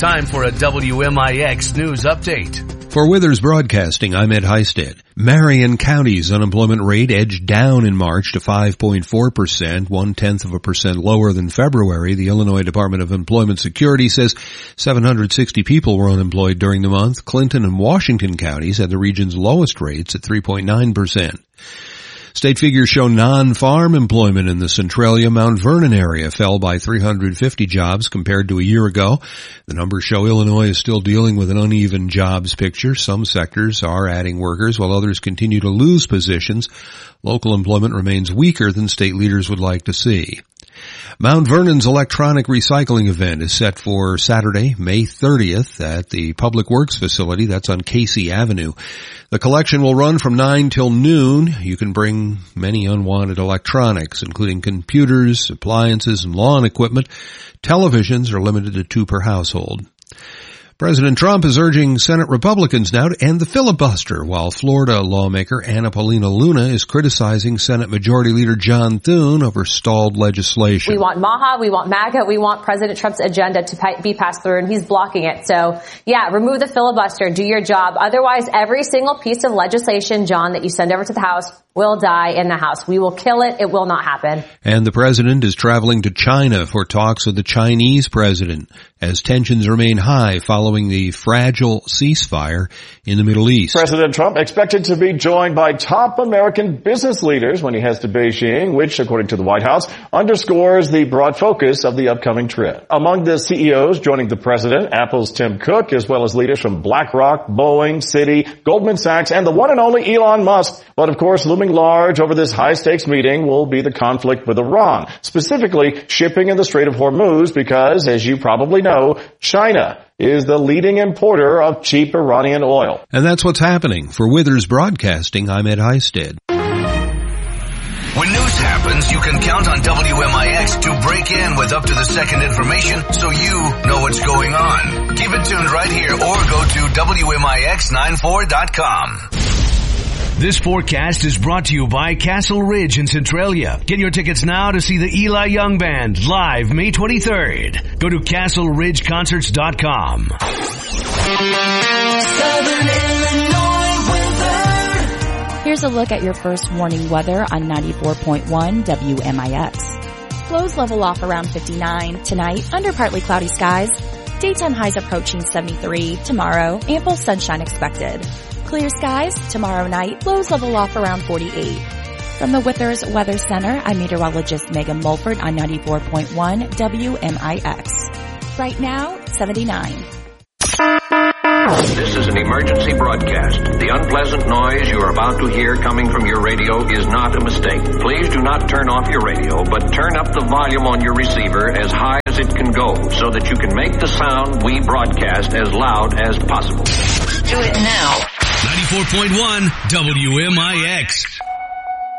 Time for a WMIX news update. For Withers Broadcasting, I'm Ed Heisted. Marion County's unemployment rate edged down in March to 5.4%, 0.1% lower than February. The Illinois Department of Employment Security says 760 people were unemployed during the month. Clinton and Washington counties had the region's lowest rates at 3.9%. State figures show non-farm employment in the Centralia, Mount Vernon area fell by 350 jobs compared to a year ago. The numbers show Illinois is still dealing with an uneven jobs picture. Some sectors are adding workers while others continue to lose positions. Local employment remains weaker than state leaders would like to see. Mount Vernon's electronic recycling event is set for Saturday, May 30th at the Public Works facility. That's on Casey Avenue. The collection will run from 9 till noon. You can bring many unwanted electronics, including computers, appliances, and lawn equipment. Televisions are limited to 2 per household. President Trump is urging Senate Republicans now to end the filibuster, while Florida lawmaker Anna Paulina Luna is criticizing Senate Majority Leader John Thune over stalled legislation. We want MAHA, we want MAGA, we want President Trump's agenda to be passed through, and he's blocking it. So, yeah, remove the filibuster, do your job. Otherwise, every single piece of legislation, John, that you send over to the House will die in the House. We will kill it. It will not happen. And the president is traveling to China for talks with the Chinese president as tensions remain high following the fragile ceasefire in the Middle East. President Trump expected to be joined by top American business leaders when he heads to Beijing, which, according to the White House, underscores the broad focus of the upcoming trip. Among the CEOs joining the president, Apple's Tim Cook, as well as leaders from BlackRock, Boeing, Citi, Goldman Sachs, and the one and only Elon Musk. But of course, looming large over this high-stakes meeting will be the conflict with Iran, specifically shipping in the Strait of Hormuz because, as you probably know, China is the leading importer of cheap Iranian oil. And that's what's happening. For Withers Broadcasting, I'm Ed Heisted. When news happens, you can count on WMIX to break in with up-to-the-second information so you know what's going on. Keep it tuned right here or go to WMIX94.com. This forecast is brought to you by Castle Ridge in Centralia. Get your tickets now to see the Eli Young Band live May 23rd. Go to CastleRidgeConcerts.com. Southern Illinois weather. Here's a look at your first warning weather on 94.1 WMIX. Lows level off around 59 tonight under partly cloudy skies. Daytime highs approaching 73 tomorrow. Ample sunshine expected. Clear skies tomorrow night. Lows level off around 48. From the Withers Weather Center, I'm meteorologist Megan Mulford on 94.1 WMIX. Right now, 79. This is an emergency broadcast. The unpleasant noise you are about to hear coming from your radio is not a mistake. Please do not turn off your radio, but turn up the volume on your receiver as high as it can go so that you can make the sound we broadcast as loud as possible. Do it now. 94.1 WMIX.